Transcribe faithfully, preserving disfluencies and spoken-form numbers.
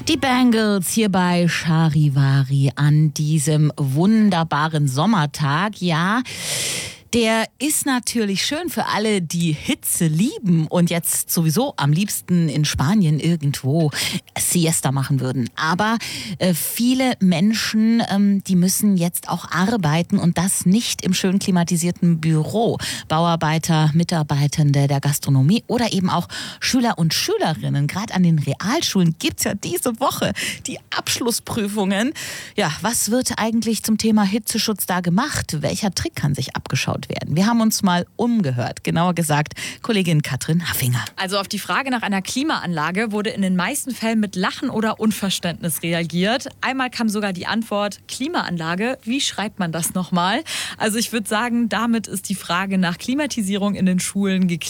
Die Bangles hier bei Charivari an diesem wunderbaren Sommertag. Ja, der ist natürlich schön für alle, die Hitze lieben und jetzt sowieso am liebsten in Spanien irgendwo Siesta machen würden. Aber äh, viele Menschen, ähm, die müssen jetzt auch arbeiten und das nicht im schön klimatisierten Büro. Bauarbeiter, Mitarbeitende der Gastronomie oder eben auch Schüler und Schülerinnen. Gerade an den Realschulen gibt's ja diese Woche die Abschlussprüfungen. Ja, was wird eigentlich zum Thema Hitzeschutz da gemacht? Welcher Trick kann sich abgeschaut werden? Wir haben uns mal umgehört, genauer gesagt Kollegin Katrin Haffinger. Also auf die Frage nach einer Klimaanlage wurde in den meisten Fällen mit Lachen oder Unverständnis reagiert. Einmal kam sogar die Antwort, Klimaanlage, wie schreibt man das nochmal? Also ich würde sagen, damit ist die Frage nach Klimatisierung in den Schulen geklärt.